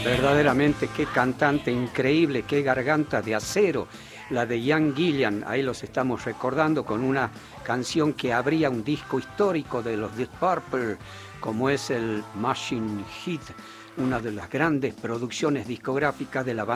Verdaderamente, qué cantante increíble, qué garganta de acero, la de Ian Gillan. Ahí los estamos recordando con una canción que abría un disco histórico de los Deep Purple, como es el Machine Head, una de las grandes producciones discográficas de la banda